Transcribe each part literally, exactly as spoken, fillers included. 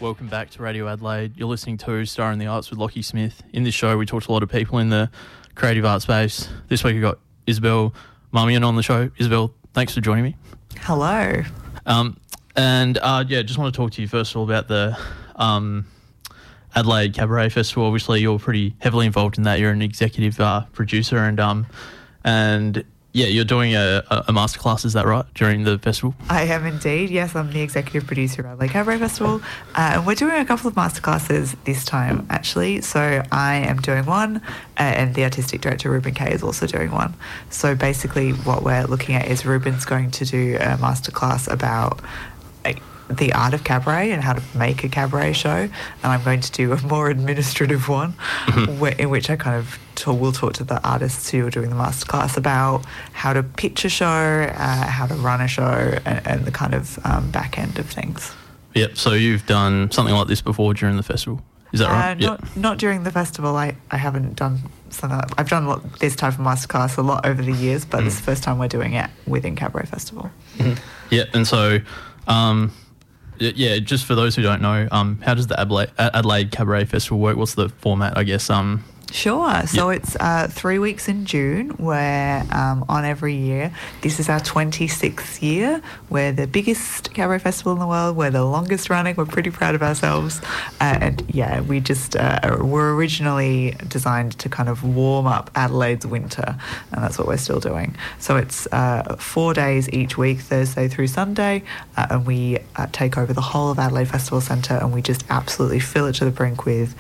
Welcome back to Radio Adelaide. You're listening to Star in the Arts with Lockie Smith. In this show, we talked to a lot of people in the creative art space. This week, we've got Isabel Marmion on the show. Isabel, thanks for joining me. Hello. Um, and, uh, yeah, just want to talk to you first of all about the um, Adelaide Cabaret Festival. Obviously, you're pretty heavily involved in that. You're an executive uh, producer and, um, and yeah, you're doing a, a masterclass, is that right, during the festival? I am indeed. Yes, I'm the executive producer of Adelaide Cabaret Festival. Uh, and we're doing a couple of masterclasses this time, actually. So I am doing one, uh, and the artistic director, Ruben Kay, is also doing one. So basically what we're looking at is Ruben's going to do a masterclass about uh, the art of cabaret and how to make a cabaret show. And I'm going to do a more administrative one where, in which I kind of t- will talk to the artists who are doing the masterclass about how to pitch a show, uh, how to run a show, and, and the kind of um, back end of things. Yep, so you've done something like this before during the festival, is that Uh, right? not, Yep. not during the festival. I, I haven't done something like I've done a lot, this type of masterclass a lot over the years, but mm. this is the first time we're doing it within Cabaret Festival. Mm-hmm. Yeah, and so... Um, Yeah, just for those who don't know, um, how does the Adelaide, Adelaide Cabaret Festival work? What's the format, I guess? Um, Sure. So yep. it's uh, three weeks in June. We're um, on every year. This is our twenty-sixth year. We're the biggest cabaret festival in the world. We're the longest running. We're pretty proud of ourselves. Uh, and yeah, we just uh, were originally designed to kind of warm up Adelaide's winter, and that's what we're still doing. So it's uh, four days each week, Thursday through Sunday, uh, and we uh, take over the whole of Adelaide Festival Centre, and we just absolutely fill it to the brink with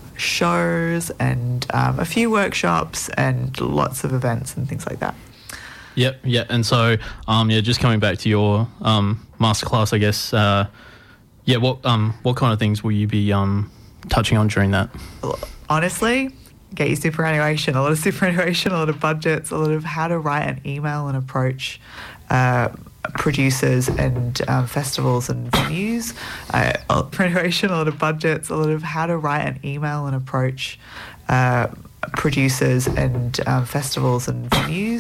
shows and um, a few workshops and lots of events and things like that. Yep, yeah, and so um, yeah, just coming back to your um, masterclass, I guess. Uh, yeah, what um, what kind of things will you be um, touching on during that? Honestly, get your superannuation, a lot of superannuation, a lot of budgets, a lot of how to write an email and approach uh, producers and um, festivals and venues, uh, superannuation, a lot of budgets, a lot of how to write an email and approach uh, producers and um, festivals and venues.